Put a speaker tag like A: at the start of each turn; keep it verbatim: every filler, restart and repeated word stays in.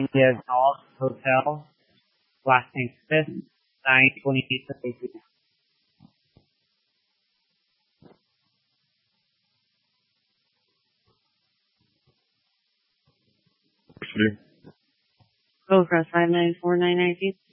A: India Golf Hotel, last name Smith, nine twenty-eight thirty-two.
B: Cobra five nine four nine nine eight.